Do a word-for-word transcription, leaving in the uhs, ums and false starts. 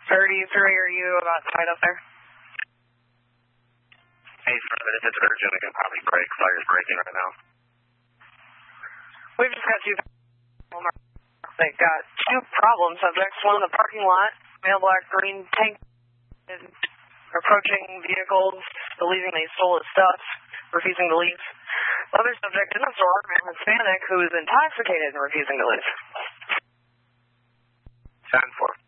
thirty-three, are you about tied up there? Hey, if it's urgent, I can probably break. Fire's breaking right now. We've just got two. They've got two problem subjects. One in the parking lot, male black green tank, approaching vehicles, believing they stole his stuff, refusing to leave. The other subject in the store, male Hispanic, who is intoxicated and refusing to leave. ten four.